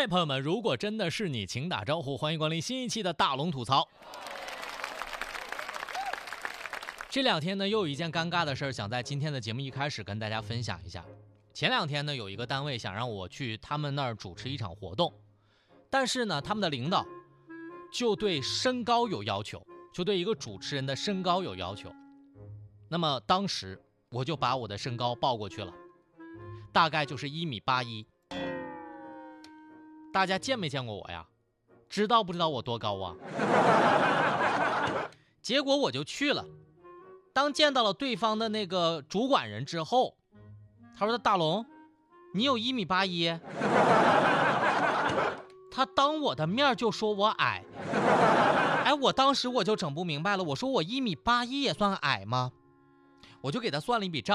嗨，朋友们，如果真的是你，请打招呼，欢迎光临新一期的大龙吐槽。这两天呢，又有一件尴尬的事儿，想在今天的节目一开始跟大家分享一下。前两天呢，有一个单位想让我去他们那儿主持一场活动，但是呢，他们的领导就对身高有要求，就对一个主持人的身高有要求。那么当时我就把我的身高报过去了，大概就是1.81米。大家见没见过我呀？知道不知道我多高啊？结果我就去了，当见到了对方的那个主管人之后，他说：“大龙，你有1.81米。”他当我的面就说我矮。哎，我当时我就整不明白了，我说我1.81米也算矮吗？我就给他算了一笔账。